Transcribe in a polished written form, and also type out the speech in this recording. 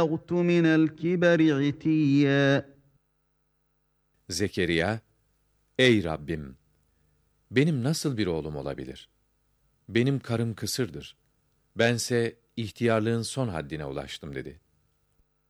بلغت من الكبر عتيا. Zekeriya, ey Rabbim, benim nasıl bir oğlum olabilir? Benim karım kısırdır. Bense ihtiyarlığın son haddine ulaştım dedi.